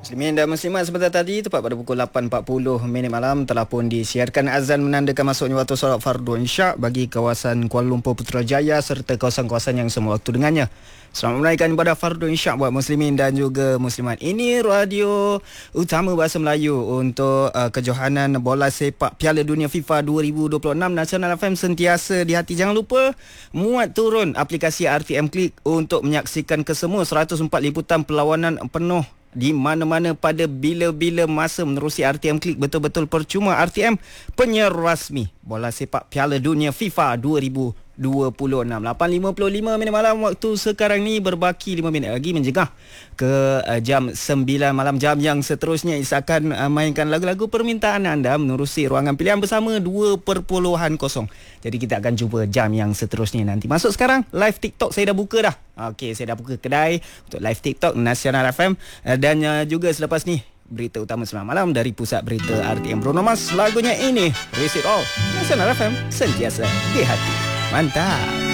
Muslimin dan Muslimat, sebentar tadi tepat pada pukul 8.40 minit malam telah pun disiarkan azan menandakan masuknya waktu solat fardu Isyak bagi kawasan Kuala Lumpur Putrajaya serta kawasan-kawasan yang sama waktu dengannya. Selamat menunaikan ibadah fardu Isyak buat Muslimin dan juga Muslimat. Ini radio utama bahasa Melayu untuk kejohanan bola sepak Piala Dunia FIFA 2026. Nasional FM sentiasa di hati. Jangan lupa muat turun aplikasi RTM Click untuk menyaksikan kesemua 104 liputan perlawanan penuh di mana-mana pada bila-bila masa menerusi RTM Click. Betul-betul percuma. RTM, penyiar rasmi bola sepak Piala Dunia FIFA 2026. 8.55 minit malam waktu sekarang ni, berbaki 5 minit lagi menjengah ke jam 9 malam. Jam yang seterusnya Isa akan mainkan lagu-lagu permintaan anda menerusi ruangan pilihan bersama 2.0. Jadi kita akan jumpa jam yang seterusnya nanti. Masuk sekarang live TikTok saya dah buka dah. Okey, saya dah buka kedai untuk live TikTok Nasional FM, dan juga selepas ni berita utama semalam malam dari pusat berita RTM. Bruno Mars, lagunya ini Risk It All. Nasional FM sentiasa di hati. Mantap.